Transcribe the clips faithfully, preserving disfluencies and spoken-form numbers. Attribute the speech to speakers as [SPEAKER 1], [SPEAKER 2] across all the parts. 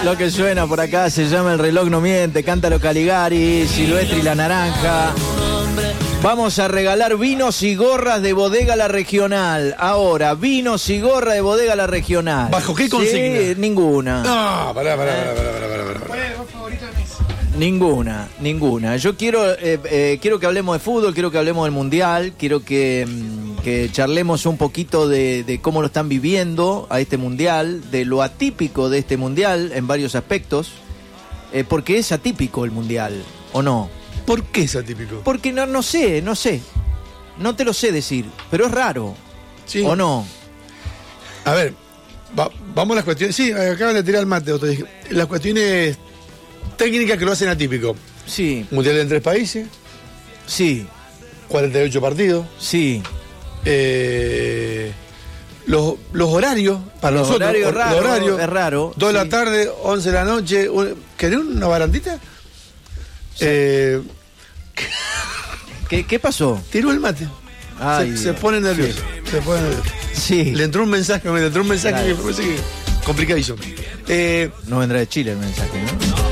[SPEAKER 1] Lo que suena por acá se llama El reloj no miente, cántalo Caligari, Silvestre y la Naranja. Vamos a regalar vinos y gorras de Bodega La Regional. Ahora, vinos y gorras de Bodega La Regional.
[SPEAKER 2] ¿Bajo qué consigna?
[SPEAKER 1] Sí, ninguna.
[SPEAKER 2] No, pará, pará, pará, pará, pará, pará, pará.
[SPEAKER 3] ¿Cuál es el gol favorito de Messi?
[SPEAKER 1] Ninguna, ninguna. Yo quiero, eh, eh, quiero que hablemos de fútbol, quiero que hablemos del Mundial, quiero que, que charlemos un poquito de, de cómo lo están viviendo a este Mundial, de lo atípico de este Mundial en varios aspectos, eh, porque es atípico el Mundial, ¿o no?
[SPEAKER 2] ¿Por qué es atípico?
[SPEAKER 1] Porque no, no sé, no sé, no te lo sé decir, pero es raro,
[SPEAKER 2] Sí.
[SPEAKER 1] ¿o no?
[SPEAKER 2] A ver, va- vamos a las cuestiones. Sí, acaban de tirar el mate. Otro. Las cuestiones técnicas que lo hacen atípico.
[SPEAKER 1] Sí,
[SPEAKER 2] Mundial en tres países,
[SPEAKER 1] sí,
[SPEAKER 2] cuarenta y ocho partidos.
[SPEAKER 1] sí.
[SPEAKER 2] Eh, los, los horarios, para
[SPEAKER 1] Los
[SPEAKER 2] nosotros.
[SPEAKER 1] horarios
[SPEAKER 2] hor-
[SPEAKER 1] raro,
[SPEAKER 2] los horarios,
[SPEAKER 1] es raro,
[SPEAKER 2] dos de
[SPEAKER 1] sí.
[SPEAKER 2] la tarde, once de la noche. un- ¿Querés una barandita?
[SPEAKER 1] Sí.
[SPEAKER 2] Eh,
[SPEAKER 1] ¿Qué, qué pasó?
[SPEAKER 2] tiró el mate.
[SPEAKER 1] Ay,
[SPEAKER 2] se, se
[SPEAKER 1] Dios.
[SPEAKER 2] pone nervioso. Se pone nervioso.
[SPEAKER 1] Sí,
[SPEAKER 2] Le entró un mensaje, me entró un mensaje
[SPEAKER 1] Claro.
[SPEAKER 2] que me parece que complicadísimo. Eh,
[SPEAKER 1] no vendrá de Chile el mensaje, ¿no?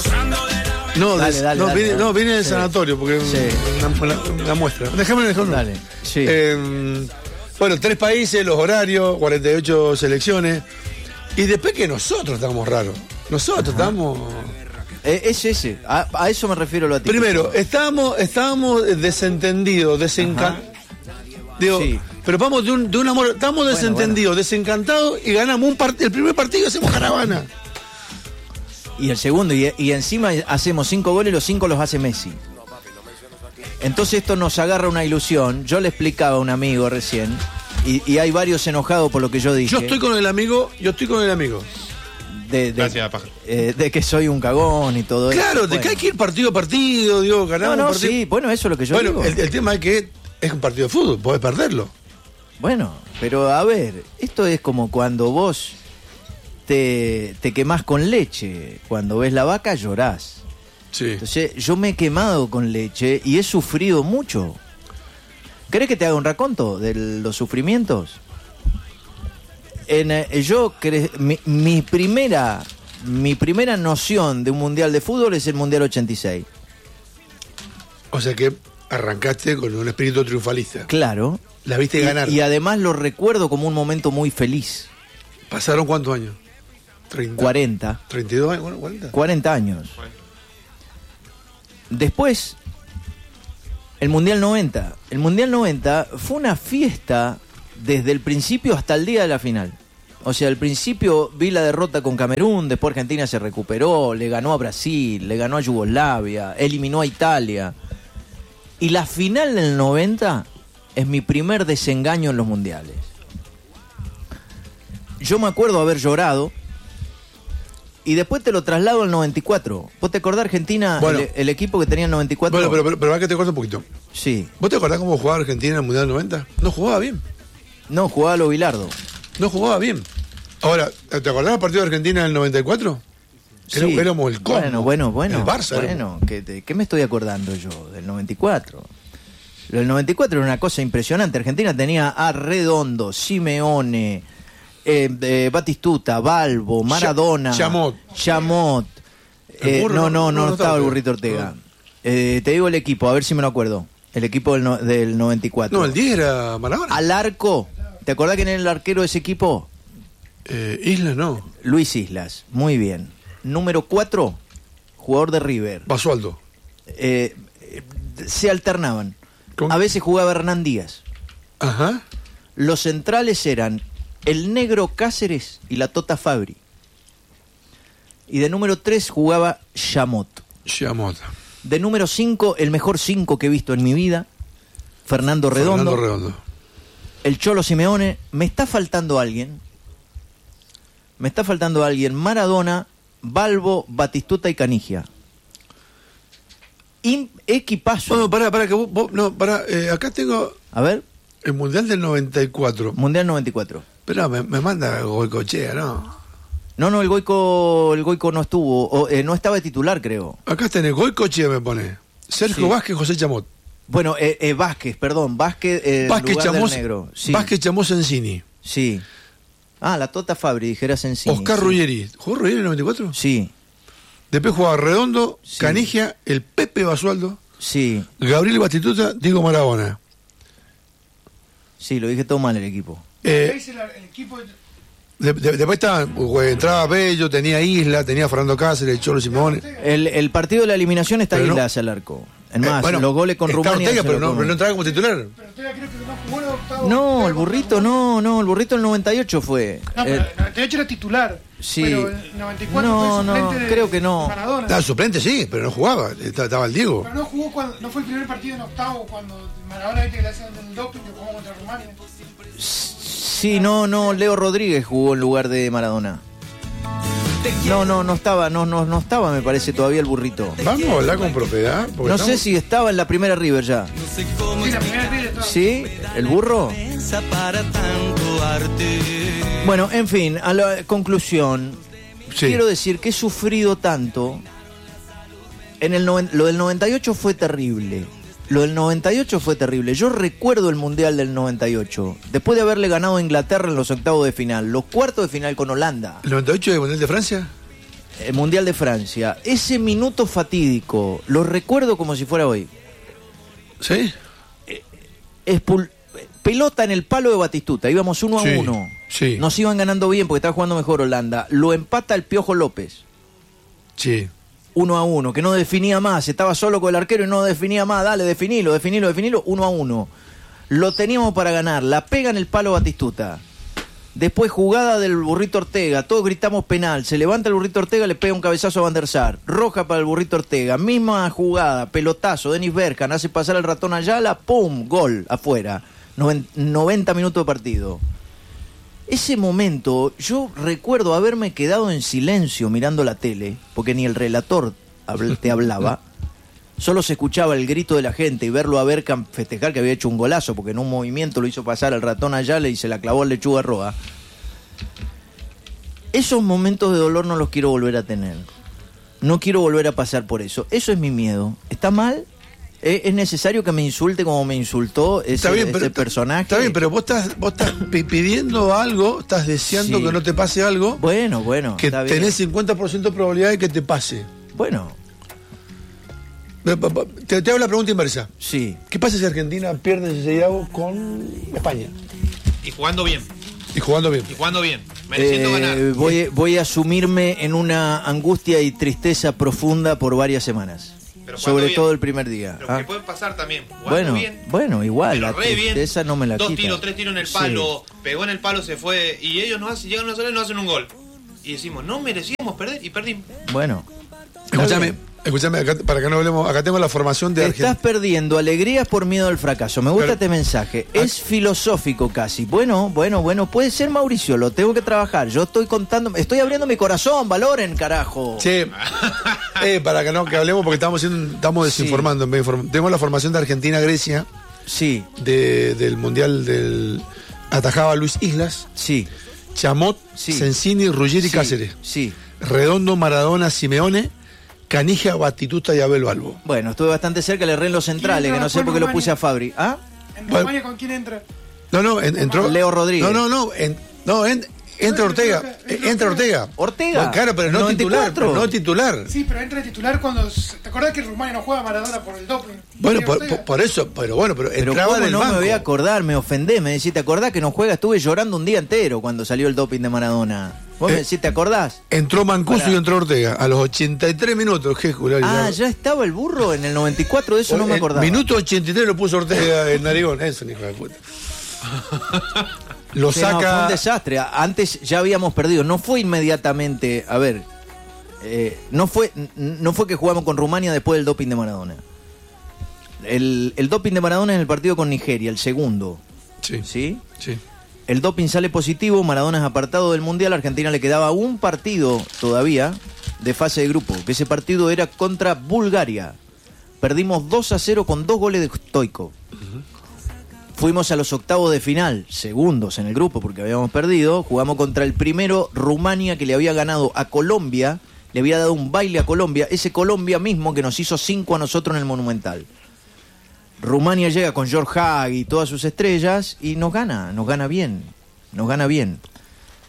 [SPEAKER 2] no,
[SPEAKER 1] Dale,
[SPEAKER 2] de-
[SPEAKER 1] dale,
[SPEAKER 2] no,
[SPEAKER 1] dale,
[SPEAKER 2] viene,
[SPEAKER 1] dale.
[SPEAKER 2] no, viene del
[SPEAKER 1] Sí.
[SPEAKER 2] sanatorio, porque es
[SPEAKER 1] Sí.
[SPEAKER 2] una, una- una muestra. Déjame, déjame.
[SPEAKER 1] Dale, sí.
[SPEAKER 2] Eh, bueno, tres países, los horarios, cuarenta y ocho selecciones. Y después que nosotros estamos raros. Nosotros estamos.
[SPEAKER 1] Eh, es ese, a, a eso me refiero lo atípico.
[SPEAKER 2] Primero, estábamos, estábamos desentendidos, desencantados. Digo,
[SPEAKER 1] Sí.
[SPEAKER 2] pero vamos de un, de un amor. Estamos desentendidos, desencantados y ganamos un part- el primer partido, hacemos caravana.
[SPEAKER 1] Y el segundo, y, y encima hacemos cinco goles, los cinco los hace Messi. Entonces esto nos agarra una ilusión. Yo le explicaba a un amigo recién, y, y hay varios enojados por lo que yo dije.
[SPEAKER 2] Yo estoy con el amigo, yo estoy con el amigo.
[SPEAKER 1] de, de,
[SPEAKER 4] Gracias, paja.
[SPEAKER 1] eh, de que soy un cagón y todo
[SPEAKER 2] Claro,
[SPEAKER 1] eso.
[SPEAKER 2] de que hay que ir partido a partido, digo, ganamos
[SPEAKER 1] No, no,
[SPEAKER 2] un partido.
[SPEAKER 1] sí, bueno, eso es lo que yo
[SPEAKER 2] bueno,
[SPEAKER 1] digo.
[SPEAKER 2] el, el tema es que es un partido de fútbol, podés perderlo.
[SPEAKER 1] Bueno, pero a ver, esto es como cuando vos te, te quemás con leche. Cuando ves la vaca llorás.
[SPEAKER 2] Sí.
[SPEAKER 1] Entonces, yo me he quemado con leche y he sufrido mucho. ¿Querés que te haga un raconto de los sufrimientos? En, eh, yo cre- mi, mi primera mi primera noción de un mundial de fútbol es el Mundial ochenta y seis.
[SPEAKER 2] O sea que arrancaste con un espíritu triunfalista.
[SPEAKER 1] Claro.
[SPEAKER 2] La viste
[SPEAKER 1] Y,
[SPEAKER 2] ganar.
[SPEAKER 1] y además lo recuerdo como un momento muy feliz.
[SPEAKER 2] ¿Pasaron cuántos años? treinta.
[SPEAKER 1] cuarenta.
[SPEAKER 2] ¿treinta y dos años? Bueno, cuarenta.
[SPEAKER 1] cuarenta años. Después, el Mundial noventa. El Mundial noventa fue una fiesta desde el principio hasta el día de la final. O sea, al principio vi la derrota con Camerún, después Argentina se recuperó, le ganó a Brasil, le ganó a Yugoslavia, eliminó a Italia. Y la final del noventa es mi primer desengaño en los mundiales. Yo me acuerdo haber llorado. Y después te lo traslado al noventa y cuatro. ¿Vos te acordás Argentina,
[SPEAKER 2] Bueno.
[SPEAKER 1] el, el equipo que tenía en noventa y cuatro?
[SPEAKER 2] Bueno, pero, pero, pero va que te corto un poquito.
[SPEAKER 1] Sí.
[SPEAKER 2] ¿Vos te acordás cómo jugaba Argentina en el Mundial noventa? No jugaba bien.
[SPEAKER 1] No, jugaba a lo Bilardo.
[SPEAKER 2] No jugaba bien. Ahora, ¿te acordás del partido de Argentina en el noventa y cuatro? Era-
[SPEAKER 1] Sí.
[SPEAKER 2] Éramos el Congo.
[SPEAKER 1] Bueno, bueno, bueno.
[SPEAKER 2] El Barça. éramos.
[SPEAKER 1] Bueno, ¿qué, te- ¿qué me estoy acordando yo del noventa y cuatro? Lo del noventa y cuatro era una cosa impresionante. Argentina tenía a Redondo, Simeone, eh, eh, Batistuta, Balbo, Maradona,
[SPEAKER 2] Chamot.
[SPEAKER 1] Chamot.
[SPEAKER 2] ¿El
[SPEAKER 1] Eh,
[SPEAKER 2] burro?
[SPEAKER 1] no, no, no,
[SPEAKER 2] No, no
[SPEAKER 1] no estaba el
[SPEAKER 2] estaba
[SPEAKER 1] burrito
[SPEAKER 2] Ortega.
[SPEAKER 1] Ortega. Eh, te digo el equipo, a ver si me lo acuerdo. El equipo del, no- del noventa y cuatro.
[SPEAKER 2] No, el diez era Maradona.
[SPEAKER 1] Al arco, ¿te acordás quién era el arquero de ese equipo?
[SPEAKER 2] Eh, Isla no.
[SPEAKER 1] Luis Islas, muy bien. Número cuatro, jugador de River.
[SPEAKER 2] Basualdo.
[SPEAKER 1] Eh, eh, se alternaban.
[SPEAKER 2] ¿Con?
[SPEAKER 1] A veces jugaba Hernán Díaz.
[SPEAKER 2] Ajá.
[SPEAKER 1] Los centrales eran el Negro Cáceres y la Tota Fabri. Y de número tres jugaba Chamot.
[SPEAKER 2] Chiamota.
[SPEAKER 1] De número cinco, el mejor cinco que he visto en mi vida, Fernando Redondo.
[SPEAKER 2] Fernando Redondo.
[SPEAKER 1] El Cholo Simeone. Me está faltando alguien. Me está faltando alguien. Maradona, Balbo, Batistuta y Canigia. Im- equipazo.
[SPEAKER 2] Bueno, pará, pará, que vos, vos- no, pará, eh, acá tengo
[SPEAKER 1] A ver,
[SPEAKER 2] el Mundial del noventa y cuatro.
[SPEAKER 1] Mundial noventa y cuatro.
[SPEAKER 2] Pero me, me manda Goicochea, ¿no?
[SPEAKER 1] No, no, el Goico, el Goico no estuvo, o, eh, no estaba de titular, creo.
[SPEAKER 2] Acá tenés Goicochea, me pone. Sergio
[SPEAKER 1] Sí.
[SPEAKER 2] Vázquez, José Chamot.
[SPEAKER 1] Bueno, eh, eh, Vázquez, perdón, Vázquez, eh,
[SPEAKER 2] Vázquez,
[SPEAKER 1] lugar del
[SPEAKER 2] Chamot,
[SPEAKER 1] negro. Sí,
[SPEAKER 2] Vázquez, Chamot, Sensini.
[SPEAKER 1] sí. Ah, la Tota Fabri, dijeras en sí.
[SPEAKER 2] Oscar
[SPEAKER 1] sí.
[SPEAKER 2] Ruggeri. ¿Jugó Ruggeri en el noventa y cuatro?
[SPEAKER 1] Sí.
[SPEAKER 2] Después jugaba Redondo,
[SPEAKER 1] Sí.
[SPEAKER 2] Canigia, el Pepe Basualdo,
[SPEAKER 1] Sí,
[SPEAKER 2] Gabriel Batistuta, Diego Maradona.
[SPEAKER 1] sí, lo dije todo mal el equipo.
[SPEAKER 2] Eh,
[SPEAKER 3] Ese era el equipo de-
[SPEAKER 2] de- de- después estaba, güey, entraba Bello, tenía Isla, tenía Fernando Cáceres, el Cholo Simone.
[SPEAKER 1] El, el partido de la eliminación está
[SPEAKER 2] Pero no-
[SPEAKER 1] Islas al arco. Es
[SPEAKER 2] Eh,
[SPEAKER 1] más,
[SPEAKER 2] bueno,
[SPEAKER 1] los goles con
[SPEAKER 2] estaba
[SPEAKER 1] Rumania...
[SPEAKER 2] Ortega,
[SPEAKER 1] se
[SPEAKER 2] pero
[SPEAKER 1] lo
[SPEAKER 2] no,
[SPEAKER 1] comen.
[SPEAKER 2] pero no entraba como titular.
[SPEAKER 3] Pero Ortega creo que no jugó en el octavo.
[SPEAKER 1] No, el
[SPEAKER 3] Pero-
[SPEAKER 1] burrito no, no, el burrito el noventa y ocho fue.
[SPEAKER 3] No, pero
[SPEAKER 1] Eh,
[SPEAKER 3] el noventa y ocho era titular.
[SPEAKER 1] sí.
[SPEAKER 3] Pero el noventa y cuatro
[SPEAKER 1] No,
[SPEAKER 3] fue
[SPEAKER 1] no,
[SPEAKER 3] suplente de
[SPEAKER 1] creo que no.
[SPEAKER 3] Maradona.
[SPEAKER 2] Estaba suplente, sí, pero no jugaba. Estaba, estaba el Diego.
[SPEAKER 3] Pero no jugó cuando, no fue el primer partido en octavo cuando Maradona, viste que le hacían el doping que jugó contra Rumania.
[SPEAKER 1] sí, no, no, Leo Rodríguez jugó en lugar de Maradona. No, no, no estaba, no, no, no estaba, me parece, todavía el burrito.
[SPEAKER 2] Vamos a hablar con propiedad. porque
[SPEAKER 1] No sé
[SPEAKER 2] estamos-
[SPEAKER 1] si estaba en la primera River ya.
[SPEAKER 3] Sí, la primera vez de todo.
[SPEAKER 1] ¿Sí? ¿El burro? Bueno, en fin, a la conclusión,
[SPEAKER 2] Sí.
[SPEAKER 1] quiero decir que he sufrido tanto. En el noven- lo del noventa y ocho fue terrible. Lo del noventa y ocho fue terrible. Yo recuerdo el Mundial del noventa y ocho. Después de haberle ganado a Inglaterra en los octavos de final, los cuartos de final con Holanda,
[SPEAKER 2] ¿El noventa y ocho de Mundial de Francia?
[SPEAKER 1] el Mundial de Francia. Ese minuto fatídico, lo recuerdo como si fuera hoy.
[SPEAKER 2] ¿Sí?
[SPEAKER 1] Expul- pelota en el palo de Batistuta, íbamos uno a
[SPEAKER 2] Sí,
[SPEAKER 1] uno.
[SPEAKER 2] sí.
[SPEAKER 1] Nos iban ganando bien porque estaba jugando mejor Holanda. Lo empata el Piojo López.
[SPEAKER 2] Sí.
[SPEAKER 1] Uno a uno, que no definía más, estaba solo con el arquero y no definía más, dale, definilo, definilo, definilo, uno a uno. Lo teníamos para ganar, la pega en el palo Batistuta. Después jugada del burrito Ortega, todos gritamos penal, se levanta el burrito Ortega, le pega un cabezazo a Van der Sar, roja para el burrito Ortega, misma jugada, pelotazo, Denis Bergkamp hace pasar al ratón Ayala, pum, gol, afuera, Noven- noventa minutos de partido. Ese momento, yo recuerdo haberme quedado en silencio mirando la tele, porque ni el relator habl- te hablaba, solo se escuchaba el grito de la gente y verlo a Bergkamp festejar que había hecho un golazo, porque en un movimiento lo hizo pasar al ratón Ayala y se la clavó al Lechuga Roa. Esos momentos de dolor no los quiero volver a tener. No quiero volver a pasar por eso. Eso es mi miedo. ¿Está mal? ¿Es es necesario que me insulte como me insultó ese,
[SPEAKER 2] Está bien,
[SPEAKER 1] ese
[SPEAKER 2] pero,
[SPEAKER 1] personaje?
[SPEAKER 2] Está bien, pero vos estás, vos estás pi- pidiendo algo, estás deseando
[SPEAKER 1] Sí.
[SPEAKER 2] que no te pase algo,
[SPEAKER 1] Bueno, bueno.
[SPEAKER 2] que
[SPEAKER 1] está bien.
[SPEAKER 2] tenés cincuenta por ciento de probabilidad de que te pase.
[SPEAKER 1] Bueno,
[SPEAKER 2] Te, te hago la pregunta inversa.
[SPEAKER 1] sí.
[SPEAKER 2] ¿Qué pasa si Argentina pierde en Santiago con España?
[SPEAKER 4] Y jugando bien.
[SPEAKER 2] Y jugando bien.
[SPEAKER 4] Y jugando bien. Mereciendo
[SPEAKER 1] Eh,
[SPEAKER 4] ganar.
[SPEAKER 1] voy, voy a sumirme en una angustia y tristeza profunda por varias semanas.
[SPEAKER 4] Pero jugando
[SPEAKER 1] Sobre
[SPEAKER 4] bien.
[SPEAKER 1] todo el primer día.
[SPEAKER 4] Pero
[SPEAKER 1] Ah,
[SPEAKER 4] que puede pasar también. Jugando
[SPEAKER 1] Bueno,
[SPEAKER 4] bien.
[SPEAKER 1] bueno, igual,
[SPEAKER 4] Pero
[SPEAKER 1] la
[SPEAKER 4] re bien.
[SPEAKER 1] tristeza no me la
[SPEAKER 4] Dos
[SPEAKER 1] quita.
[SPEAKER 4] tiros, tres tiros en el
[SPEAKER 1] Sí.
[SPEAKER 4] palo. Pegó en el palo, se fue. Y ellos nos hacen, llegan una sola y nos hacen un gol. Y decimos, no merecíamos perder y perdimos.
[SPEAKER 1] Bueno.
[SPEAKER 2] Escúchame,
[SPEAKER 1] Está bien.
[SPEAKER 2] escúchame, acá, para que no hablemos, acá tengo la formación de
[SPEAKER 1] Estás
[SPEAKER 2] Argentina.
[SPEAKER 1] perdiendo alegrías por miedo al fracaso. Me gusta
[SPEAKER 2] Pero-
[SPEAKER 1] este mensaje. Es filosófico casi. Bueno, bueno, bueno. Puede ser, Mauricio. Lo tengo que trabajar. Yo estoy contando. Estoy abriendo mi corazón. Valoren, carajo.
[SPEAKER 2] Che, eh, para que no que hablemos porque estamos haciendo, estamos
[SPEAKER 1] Sí.
[SPEAKER 2] desinformando. en vez de inform- Tengo la formación de Argentina-Grecia
[SPEAKER 1] Sí,
[SPEAKER 2] de- del Mundial del. Atajaba Luis Islas,
[SPEAKER 1] sí.
[SPEAKER 2] Chamot,
[SPEAKER 1] Sí.
[SPEAKER 2] Sensini, Ruggeri,
[SPEAKER 1] sí,
[SPEAKER 2] Cáceres.
[SPEAKER 1] Sí.
[SPEAKER 2] Redondo, Maradona, Simeone, Canija, Batistuta y Abel Balbo.
[SPEAKER 1] Bueno, estuve bastante cerca, le erré en los centrales, que no sé por qué lo puse a Fabri. ¿Ah?
[SPEAKER 3] ¿En
[SPEAKER 2] Bueno.
[SPEAKER 3] Rumania con quién entra?
[SPEAKER 2] No, no, en- entró.
[SPEAKER 1] Leo Rodríguez.
[SPEAKER 2] No, no, no. en- no, en- entra Ortega. eh, Entra Ortega.
[SPEAKER 1] Ortega.
[SPEAKER 2] Bueno, claro, pero no
[SPEAKER 1] noventa y
[SPEAKER 2] titular.
[SPEAKER 1] cuatro.
[SPEAKER 2] pero no titular.
[SPEAKER 3] Sí, pero entra de titular cuando... ¿Te acordás que Rumania no juega a Maradona por el doping?
[SPEAKER 2] Bueno,
[SPEAKER 3] ¿Y
[SPEAKER 2] por,
[SPEAKER 3] Ortega?
[SPEAKER 2] por- por eso, pero bueno, pero,
[SPEAKER 1] Pero
[SPEAKER 2] entraba
[SPEAKER 1] ¿cómo
[SPEAKER 2] del
[SPEAKER 1] no
[SPEAKER 2] banco.
[SPEAKER 1] me voy a acordar? Me ofendés, me decís, ¿te acordás que no juega? Estuve llorando un día entero cuando salió el doping de Maradona. ¿Vos
[SPEAKER 2] Eh,
[SPEAKER 1] me decís, te acordás?
[SPEAKER 2] Entró Mancuso
[SPEAKER 1] Pará.
[SPEAKER 2] y entró Ortega. A los ochenta y tres minutos, qué jurado.
[SPEAKER 1] Ah, ya estaba el burro en el noventa y cuatro, de eso no me acordaba.
[SPEAKER 2] Minuto ochenta y tres lo puso Ortega en Narigón. Eso, hijo de puta. Lo
[SPEAKER 1] Sí, no, fue un
[SPEAKER 2] saca.
[SPEAKER 1] desastre. Antes ya habíamos perdido. No fue inmediatamente. A ver. eh, no fue n- no fue que jugamos con Rumania después del doping de Maradona. El, el doping de Maradona es en el partido con Nigeria, el segundo.
[SPEAKER 2] Sí,
[SPEAKER 1] ¿Sí?
[SPEAKER 2] sí.
[SPEAKER 1] El doping sale positivo, Maradona es apartado del Mundial, a Argentina le quedaba un partido todavía de fase de grupo, que ese partido era contra Bulgaria. Perdimos dos a cero con dos goles de Stoico. Fuimos a los octavos de final, segundos en el grupo porque habíamos perdido. Jugamos contra el primero, Rumania, que le había ganado a Colombia, le había dado un baile a Colombia, ese Colombia mismo que nos hizo cinco a nosotros en el Monumental. Rumania llega con George Hagi y todas sus estrellas y nos gana, nos gana bien, nos gana bien.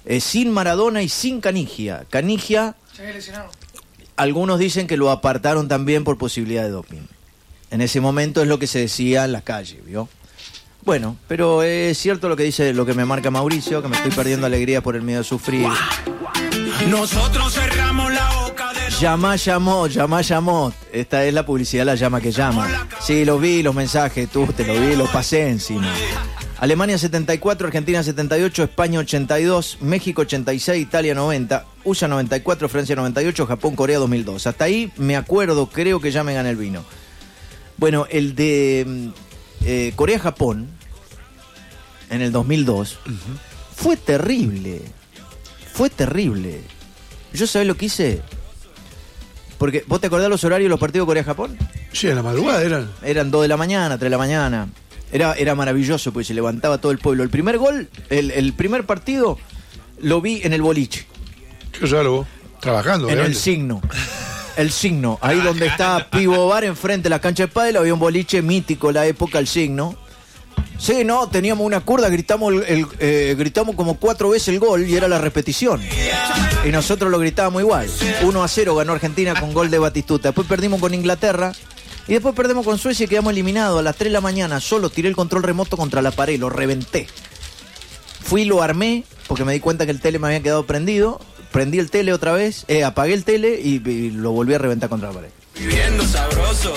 [SPEAKER 1] eh, sin Maradona y sin Canigia. Canigia,
[SPEAKER 3] Se había lesionado.
[SPEAKER 1] algunos dicen que lo apartaron también por posibilidad de doping. En ese momento es lo que se decía en la calle, ¿vio? Bueno, pero es cierto lo que dice, lo que me marca Mauricio, que me estoy perdiendo alegría por el miedo a sufrir.
[SPEAKER 5] Nosotros cerramos la boca de...
[SPEAKER 1] Llama, llamó, llama, llamó. Esta es la publicidad, la llama que llama. Sí, los vi, los mensajes, tú te lo vi, los pasé encima. Alemania setenta y cuatro, Argentina setenta y ocho, España ochenta y dos, México ochenta y seis, Italia noventa, U S A noventa y cuatro, Francia noventa y ocho, Japón, Corea dos mil dos. Hasta ahí me acuerdo, creo que ya me gané el vino. Bueno, el de eh, Corea-Japón, en el dos mil dos, uh-huh. fue terrible. Fue terrible. ¿Yo sabés lo que hice? Porque, ¿vos te acordás los horarios de los partidos Corea-Japón?
[SPEAKER 2] Sí, en la madrugada eran.
[SPEAKER 1] Eran dos de la mañana, tres de la mañana. Era, era maravilloso, porque se levantaba todo el pueblo. El primer gol, el, el primer partido, lo vi en el boliche.
[SPEAKER 2] Yo ya lo trabajando.
[SPEAKER 1] En
[SPEAKER 2] obviamente.
[SPEAKER 1] el signo. El signo. Ahí donde está Pivo Bar, enfrente de la cancha de pádel, había un boliche mítico, la época, el signo. Sí, no, teníamos una curda, gritamos el, el, eh, gritamos como cuatro veces el gol y era la repetición. Y nosotros lo gritábamos igual. uno a cero ganó Argentina con gol de Batistuta. Después perdimos con Inglaterra y después perdemos con Suecia y quedamos eliminados. A las tres de la mañana solo tiré el control remoto contra la pared, lo reventé. Fui y lo armé porque me di cuenta que el tele me había quedado prendido. Prendí el tele otra vez, eh, apagué el tele y, y lo volví a reventar contra la pared.
[SPEAKER 5] Viviendo sabroso.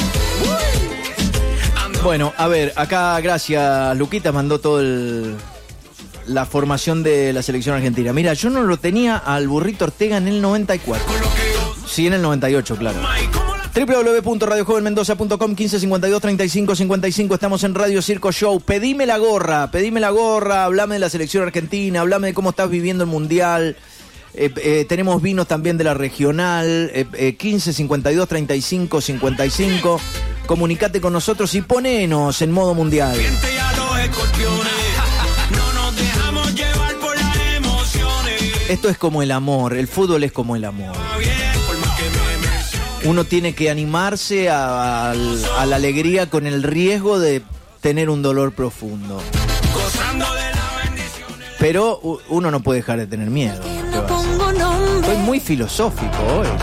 [SPEAKER 1] Bueno, a ver, acá gracias, Luquita mandó todo el, la formación de la selección argentina. Mira, yo no lo tenía al Burrito Ortega en el noventa y cuatro. Sí, en el noventa y ocho, claro. doble u doble u doble u punto radio joven mendoza punto com, quince cincuenta y dos treinta y cinco cincuenta y cinco. Estamos en Radio Circo Show. Pedime la gorra, pedime la gorra, hablame de la selección argentina, hablame de cómo estás viviendo el Mundial. Eh, eh, tenemos vinos también de la regional, eh, eh, quince cincuenta y dos treinta y cinco cincuenta y cinco. Comunicate con nosotros y ponenos en modo mundial. Esto es como el amor, el fútbol es como el amor. Uno tiene que animarse a, a, a la alegría con el riesgo de tener un dolor profundo. Pero uno no puede dejar de tener miedo. Estoy muy filosófico hoy.